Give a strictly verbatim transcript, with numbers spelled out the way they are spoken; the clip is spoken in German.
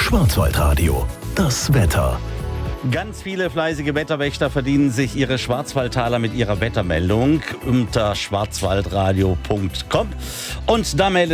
Schwarzwaldradio, das Wetter. Ganz viele fleißige Wetterwächter verdienen sich ihre Schwarzwaldtaler mit ihrer Wettermeldung unter schwarzwaldradio punkt com. Und da meldet